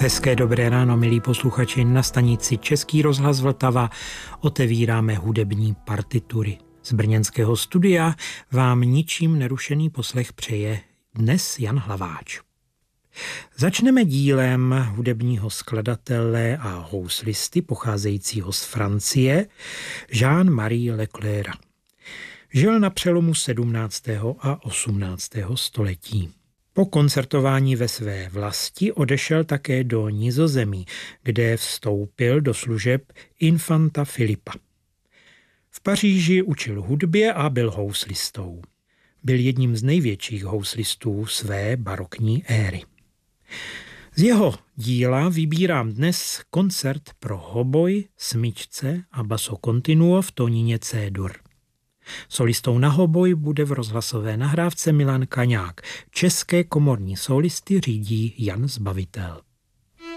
Hezké dobré ráno, milí posluchači, na stanici Český rozhlas Vltava otevíráme hudební partitury. Z brněnského studia vám ničím nerušený poslech přeje dnes Jan Hlaváč. Začneme dílem hudebního skladatele a houslisty pocházejícího z Francie Jean-Marie Leclerca. Žil na přelomu 17. a 18. století. Po koncertování ve své vlasti odešel také do Nizozemí, kde vstoupil do služeb infanta Filipa. V Paříži učil hudbě a byl houslistou. Byl jedním z největších houslistů své barokní éry. Z jeho díla vybírám dnes koncert pro hoboj, smyčce a basso continuo v tónině C-dur. Solistou na hoboj bude v rozhlasové nahrávce Milan Kaňák. České komorní solisty řídí Jan Zbavitel.